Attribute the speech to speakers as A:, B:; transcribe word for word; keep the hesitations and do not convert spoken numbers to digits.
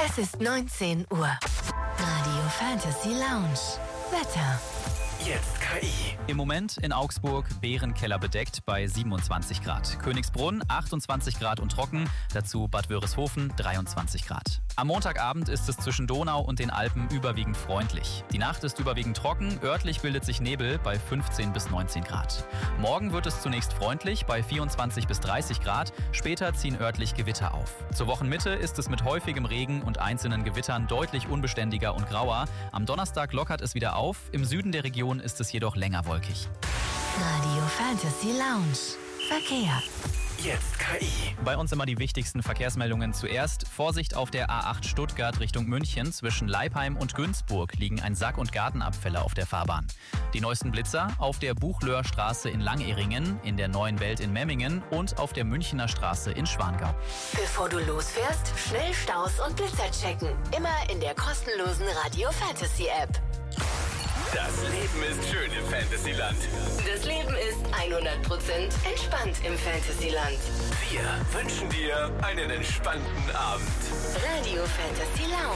A: Es ist neunzehn Uhr. Radio Fantasy Lounge. Wetter.
B: Jetzt K I.
C: Im Moment in Augsburg Bärenkeller bedeckt bei siebenundzwanzig Grad. Königsbrunn achtundzwanzig Grad und trocken, dazu Bad Wörishofen dreiundzwanzig Grad. Am Montagabend ist es zwischen Donau und den Alpen überwiegend freundlich. Die Nacht ist überwiegend trocken, örtlich bildet sich Nebel bei fünfzehn bis neunzehn Grad. Morgen wird es zunächst freundlich bei vierundzwanzig bis dreißig Grad, später ziehen örtlich Gewitter auf. Zur Wochenmitte ist es mit häufigem Regen und einzelnen Gewittern deutlich unbeständiger und grauer. Am Donnerstag lockert es wieder auf, im Süden der Region ist es jedoch länger wolkig.
A: Radio Fantasy Lounge. Verkehr.
B: Jetzt K I.
C: Bei uns immer die wichtigsten Verkehrsmeldungen zuerst. Vorsicht auf der A acht Stuttgart Richtung München. Zwischen Leipheim und Günzburg liegen ein Sack- und Gartenabfälle auf der Fahrbahn. Die neuesten Blitzer auf der Buchlöhrstraße in Langeringen, in der Neuen Welt in Memmingen und auf der Münchener Straße in Schwangau.
A: Bevor du losfährst, schnell Staus und Blitzer checken. Immer in der kostenlosen Radio Fantasy App.
B: Das Leben ist schön im Fantasyland.
A: Das Leben ist hundert Prozent entspannt im Fantasyland.
B: Wir wünschen dir einen entspannten Abend.
A: Radio Fantasy Lounge.